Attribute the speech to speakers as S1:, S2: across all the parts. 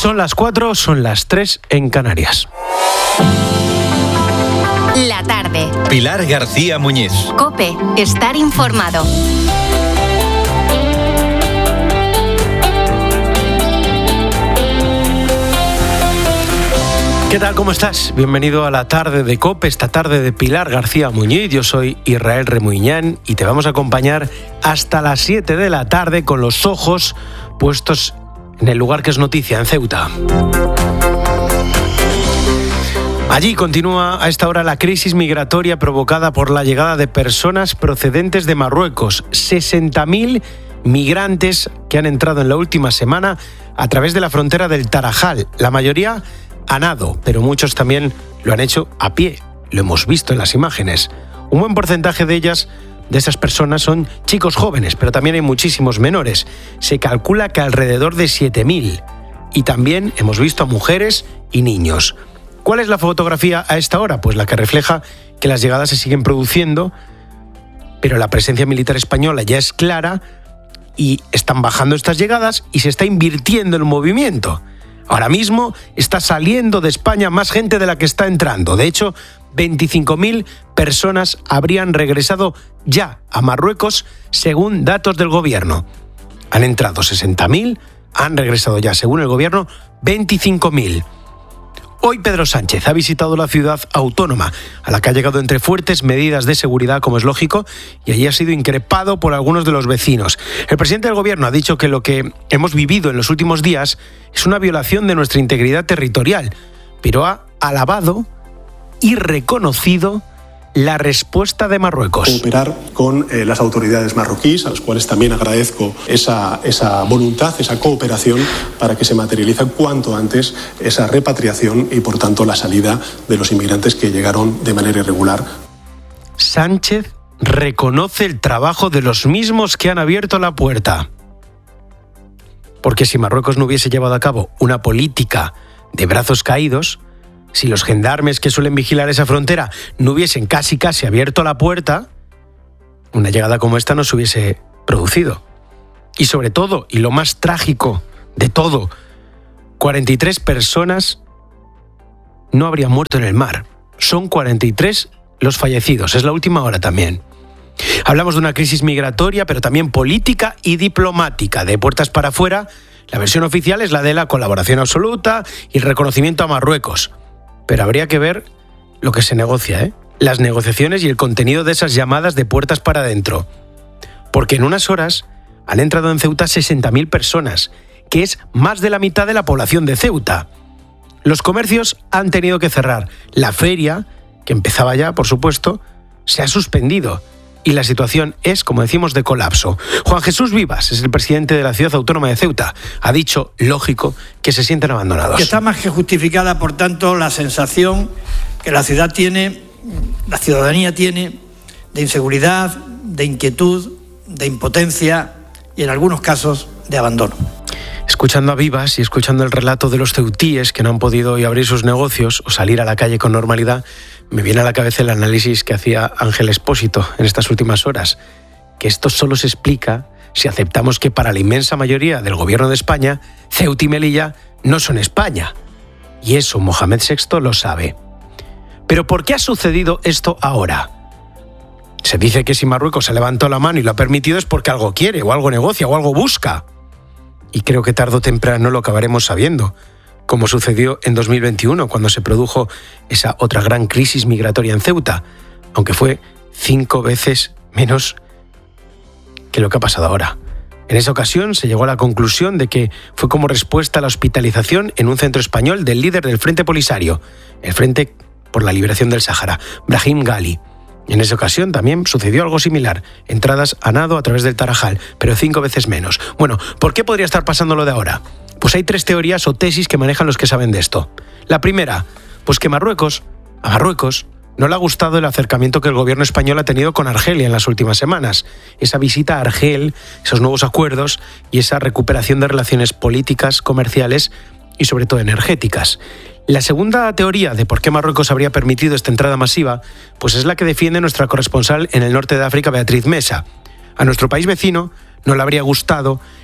S1: Son las 4, son las 3 en Canarias.
S2: La tarde.
S3: Pilar García Muñiz.
S2: COPE. Estar informado.
S1: ¿Qué tal? ¿Cómo estás? Bienvenido a la tarde de COPE, esta tarde de Pilar García Muñiz. Yo soy Israel Remuñán y te vamos a acompañar hasta las 7 de la tarde con los ojos puestos en el lugar que es noticia, en Ceuta. Allí continúa a esta hora la crisis migratoria provocada por la llegada de personas procedentes de Marruecos. 60.000 migrantes que han entrado en la última semana a través de la frontera del Tarajal. La mayoría a nado, pero muchos también lo han hecho a pie. Lo hemos visto en las imágenes. Un buen porcentaje de esas personas son chicos jóvenes, pero también hay muchísimos menores. Se calcula que alrededor de 7.000. Y también hemos visto a mujeres y niños. ¿Cuál es la fotografía a esta hora? Pues la que refleja que las llegadas se siguen produciendo, pero la presencia militar española ya es clara y están bajando estas llegadas y se está invirtiendo el movimiento. Ahora mismo está saliendo de España más gente de la que está entrando. De hecho, 25.000 personas habrían regresado ya a Marruecos según datos del gobierno. Han entrado 60.000, han regresado ya, según el gobierno, 25.000. Hoy Pedro Sánchez ha visitado la ciudad autónoma, a la que ha llegado entre fuertes medidas de seguridad, como es lógico, y allí ha sido increpado por algunos de los vecinos. El presidente del gobierno ha dicho que lo que hemos vivido en los últimos días es una violación de nuestra integridad territorial, pero ha alabado y reconocido la respuesta de Marruecos.
S4: Cooperar con las autoridades marroquíes, a las cuales también agradezco esa voluntad, esa cooperación para que se materialice cuanto antes esa repatriación y, por tanto, la salida de los inmigrantes que llegaron de manera irregular.
S1: Sánchez reconoce el trabajo de los mismos que han abierto la puerta. Porque si Marruecos no hubiese llevado a cabo una política de brazos caídos, si los gendarmes que suelen vigilar esa frontera no hubiesen casi abierto la puerta, una llegada como esta no se hubiese producido. Y sobre todo, y lo más trágico de todo, 43 personas no habrían muerto en el mar. Son 43 los fallecidos, es la última hora también. Hablamos de una crisis migratoria, pero también política y diplomática. De puertas para afuera, la versión oficial es la de la colaboración absoluta y el reconocimiento a Marruecos. Pero habría que ver lo que se negocia, las negociaciones y el contenido de esas llamadas de puertas para adentro. Porque en unas horas han entrado en Ceuta 60.000 personas, que es más de la mitad de la población de Ceuta. Los comercios han tenido que cerrar. La feria, que empezaba ya, por supuesto, se ha suspendido. Y la situación es, como decimos, de colapso. Juan Jesús Vivas es el presidente de la ciudad autónoma de Ceuta. Ha dicho, lógico, que se sienten abandonados.
S5: Que está más que justificada, por tanto, la sensación que la ciudad tiene, la ciudadanía tiene, de inseguridad, de inquietud, de impotencia y, en algunos casos, de abandono.
S1: Escuchando a Vivas y escuchando el relato de los ceutíes que no han podido hoy abrir sus negocios o salir a la calle con normalidad, me viene a la cabeza el análisis que hacía Ángel Expósito en estas últimas horas, que esto solo se explica si aceptamos que para la inmensa mayoría del gobierno de España, Ceuta y Melilla no son España. Y eso Mohamed VI lo sabe. Pero ¿por qué ha sucedido esto ahora? Se dice que si Marruecos se levantó la mano y lo ha permitido es porque algo quiere, o algo negocia, o algo busca. Y creo que tarde o temprano lo acabaremos sabiendo, como sucedió en 2021, cuando se produjo esa otra gran crisis migratoria en Ceuta, aunque fue 5 veces menos que lo que ha pasado ahora. En esa ocasión se llegó a la conclusión de que fue como respuesta a la hospitalización en un centro español del líder del Frente Polisario, el Frente por la Liberación del Sáhara, Brahim Ghali. En esa ocasión también sucedió algo similar, entradas a nado a través del Tarajal, pero 5 veces menos. Bueno, ¿por qué podría estar pasando lo de ahora? Pues hay 3 teorías o tesis que manejan los que saben de esto. La primera, pues que a Marruecos no le ha gustado el acercamiento que el gobierno español ha tenido con Argelia en las últimas semanas. Esa visita a Argel, esos nuevos acuerdos y esa recuperación de relaciones políticas, comerciales y sobre todo energéticas. La segunda teoría de por qué Marruecos habría permitido esta entrada masiva, pues es la que defiende nuestra corresponsal en el norte de África, Beatriz Mesa. A nuestro país vecino no le habría gustado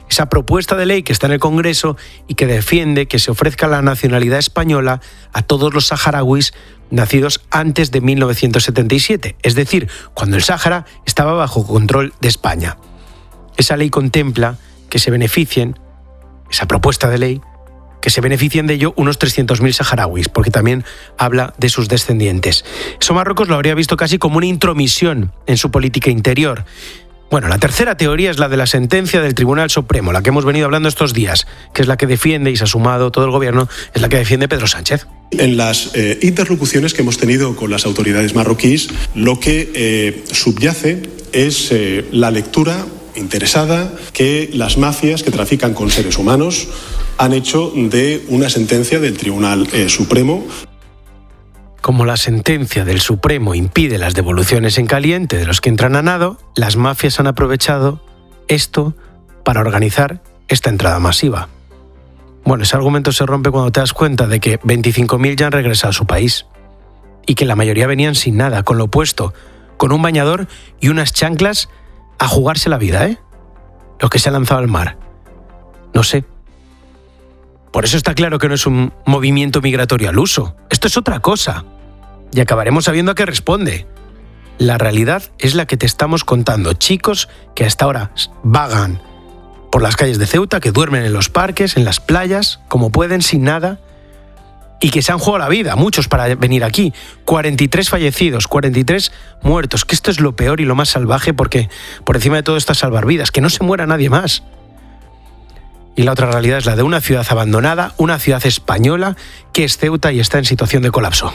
S1: esa propuesta de ley que está en el Congreso y que defiende que se ofrezca la nacionalidad española a todos los saharauis nacidos antes de 1977, es decir, cuando el Sáhara estaba bajo control de España. Esa ley contempla que se beneficien, esa propuesta de ley, que se beneficien de ello unos 300.000 saharauis, porque también habla de sus descendientes. Eso Marruecos lo habría visto casi como una intromisión en su política interior. Bueno, la tercera teoría es la de la sentencia del Tribunal Supremo, la que hemos venido hablando estos días, que es la que defiende, y se ha sumado todo el gobierno, es la que defiende Pedro Sánchez.
S4: En las interlocuciones que hemos tenido con las autoridades marroquíes, lo que subyace es la lectura interesada que las mafias que trafican con seres humanos han hecho de una sentencia del Tribunal Supremo.
S1: Como la sentencia del Supremo impide las devoluciones en caliente de los que entran a nado, las mafias han aprovechado esto para organizar esta entrada masiva. Bueno, ese argumento se rompe cuando te das cuenta de que 25.000 ya han regresado a su país y que la mayoría venían sin nada, con lo opuesto, con un bañador y unas chanclas a jugarse la vida, ¿eh? Los que se han lanzado al mar. No sé. Por eso está claro que no es un movimiento migratorio al uso. Esto es otra cosa. Y acabaremos sabiendo a qué responde. La realidad es la que te estamos contando. Chicos que hasta ahora vagan por las calles de Ceuta, que duermen en los parques, en las playas, como pueden, sin nada, y que se han jugado la vida, muchos para venir aquí. 43 fallecidos, 43 muertos, que esto es lo peor y lo más salvaje, porque por encima de todo está salvar vidas, que no se muera nadie más. Y la otra realidad es la de una ciudad abandonada, una ciudad española, que es Ceuta y está en situación de colapso.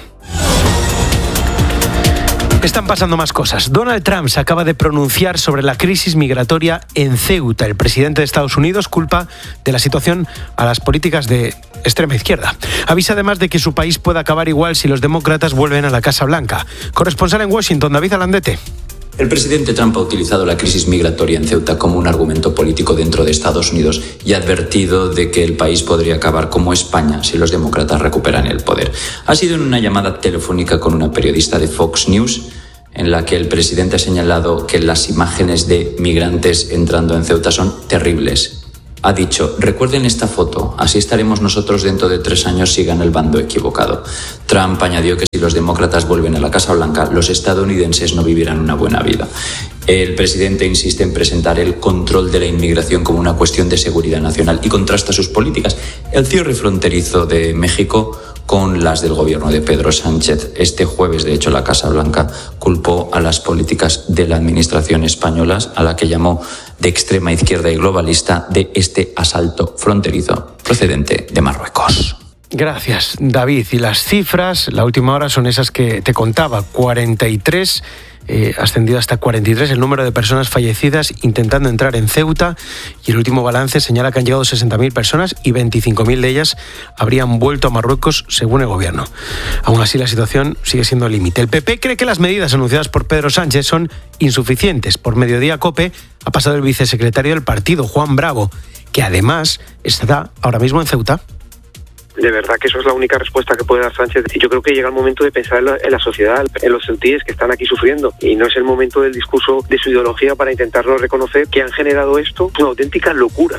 S1: Están pasando más cosas. Donald Trump se acaba de pronunciar sobre la crisis migratoria en Ceuta. El presidente de Estados Unidos culpa de la situación a las políticas de extrema izquierda. Avisa además de que su país puede acabar igual si los demócratas vuelven a la Casa Blanca. Corresponsal en Washington, David Alandete.
S3: El presidente Trump ha utilizado la crisis migratoria en Ceuta como un argumento político dentro de Estados Unidos y ha advertido de que el país podría acabar como España si los demócratas recuperan el poder. Ha sido en una llamada telefónica con una periodista de Fox News en la que el presidente ha señalado que las imágenes de migrantes entrando en Ceuta son terribles. Ha dicho, recuerden esta foto, así estaremos nosotros dentro de 3 años si gana el bando equivocado. Trump añadió que si los demócratas vuelven a la Casa Blanca, los estadounidenses no vivirán una buena vida. El presidente insiste en presentar el control de la inmigración como una cuestión de seguridad nacional y contrasta sus políticas. El cierre fronterizo de México con las del gobierno de Pedro Sánchez. Este jueves, de hecho, la Casa Blanca culpó a las políticas de la administración española, a la que llamó de extrema izquierda y globalista, de este asalto fronterizo procedente de Marruecos.
S1: Gracias, David. Y las cifras, la última hora, son esas que te contaba. 43, ascendido hasta 43 el número de personas fallecidas intentando entrar en Ceuta, y el último balance señala que han llegado 60.000 personas y 25.000 de ellas habrían vuelto a Marruecos, según el gobierno. Aún así, la situación sigue siendo límite. El PP cree que las medidas anunciadas por Pedro Sánchez son insuficientes. Por Mediodía COPE ha pasado el vicesecretario del partido, Juan Bravo, que además está ahora mismo en Ceuta.
S6: De verdad que eso es la única respuesta que puede dar Sánchez. Y yo creo que llega el momento de pensar en la sociedad, en los ceutíes que están aquí sufriendo. Y no es el momento del discurso de su ideología para intentarlo reconocer que han generado esto. Una auténtica locura.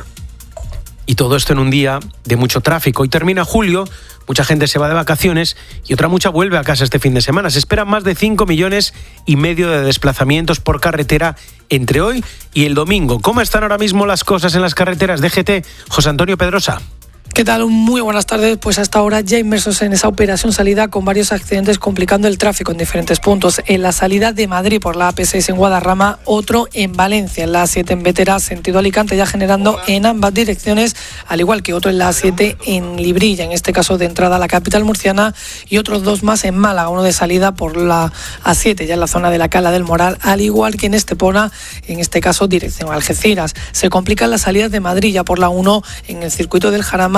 S1: Y todo esto en un día de mucho tráfico. Hoy termina julio, mucha gente se va de vacaciones y otra mucha vuelve a casa este fin de semana. Se esperan más de 5,5 millones de desplazamientos por carretera entre hoy y el domingo. ¿Cómo están ahora mismo las cosas en las carreteras? DGT, José Antonio Pedrosa.
S7: ¿Qué tal? Muy buenas tardes. Pues hasta ahora ya inmersos en esa operación salida con varios accidentes complicando el tráfico en diferentes puntos. En la salida de Madrid por la AP6 en Guadarrama, otro en Valencia, en la A7 en Bétera, sentido Alicante, ya generando en ambas direcciones, al igual que otro en la A7 en Librilla, en este caso de entrada a la capital murciana, y otros 2 más en Málaga, uno de salida por la A7, ya en la zona de la Cala del Moral, al igual que en Estepona, en este caso dirección a Algeciras. Se complican las salidas de Madrid ya por la 1 en el circuito del Jarama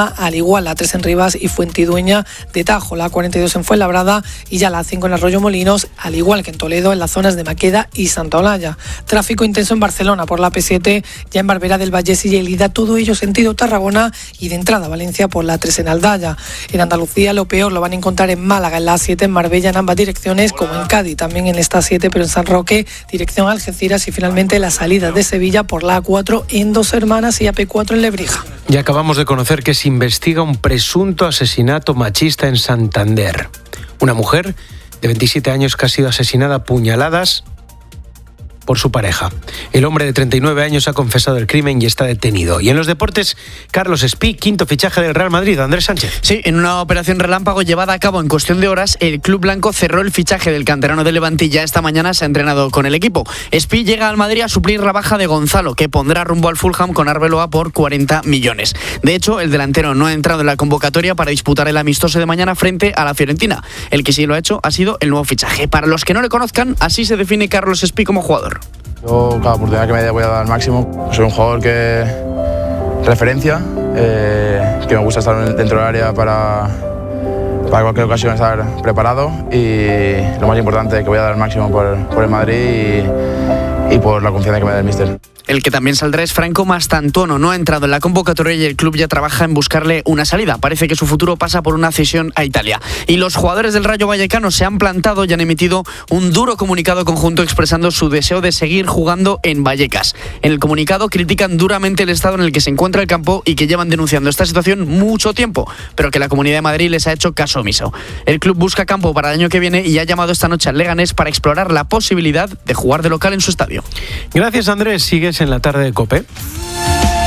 S7: al igual la 3 en Rivas y Fuentidueña de Tajo, la 42 en Fuenlabrada y ya la 5 en Arroyo Molinos, al igual que en Toledo, en las zonas de Maqueda y Santa Olalla. Tráfico intenso en Barcelona por la P7, ya en Barberá del Vallés y Lleida, todo ello sentido Tarragona y de entrada a Valencia por la 3 en Aldaya. En Andalucía lo peor lo van a encontrar en Málaga, en la 7 en Marbella, en ambas direcciones, como en Cádiz, también en esta 7, pero en San Roque, dirección Algeciras, y finalmente la salida de Sevilla por la A4 en Dos Hermanas y AP4 en Lebrija.
S1: Y acabamos de conocer que se investiga un presunto asesinato machista en Santander. Una mujer de 27 años que ha sido asesinada a puñaladas por su pareja. El hombre de 39 años ha confesado el crimen y está detenido. Y en los deportes, Carlos Espí, quinto fichaje del Real Madrid, Andrés Sánchez.
S8: Sí, en una operación relámpago llevada a cabo en cuestión de horas, el club blanco cerró el fichaje del canterano de Levante y ya esta mañana se ha entrenado con el equipo. Espí llega al Madrid a suplir la baja de Gonzalo, que pondrá rumbo al Fulham con Arbeloa por 40 millones. De hecho, el delantero no ha entrado en la convocatoria para disputar el amistoso de mañana frente a la Fiorentina. El que sí lo ha hecho ha sido el nuevo fichaje. Para los que no le conozcan, así se define Carlos Espí como jugador.
S9: Yo cada oportunidad que me dé voy a dar al máximo. Soy un jugador que referencia, que me gusta estar dentro del área para cualquier ocasión estar preparado, y lo más importante, que voy a dar al máximo por el Madrid y por la confianza que me da el míster.
S8: El que también saldrá es Franco Mastantuono. No ha entrado en la convocatoria y el club ya trabaja en buscarle una salida. Parece que su futuro pasa por una cesión a Italia. Y los jugadores del Rayo Vallecano se han plantado y han emitido un duro comunicado conjunto expresando su deseo de seguir jugando en Vallecas. En el comunicado critican duramente el estado en el que se encuentra el campo y que llevan denunciando esta situación mucho tiempo, pero que la Comunidad de Madrid les ha hecho caso omiso. El club busca campo para el año que viene y ha llamado esta noche al Leganés para explorar la posibilidad de jugar de local en su estadio.
S1: Gracias, Andrés. Sigues en la tarde de COPE.